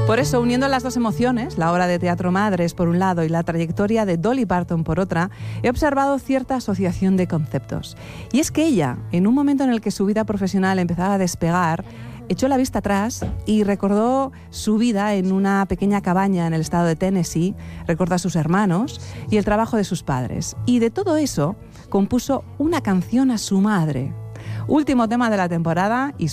Por eso, uniendo las dos emociones, la obra de teatro Madres por un lado y la trayectoria de Dolly Parton por otra, he observado cierta asociación de conceptos. Y es que ella, en un momento en el que su vida profesional empezaba a despegar, echó la vista atrás y recordó su vida en una pequeña cabaña en el estado de Tennessee, recordó a sus hermanos y el trabajo de sus padres. Y de todo eso compuso una canción a su madre. Último tema de la temporada y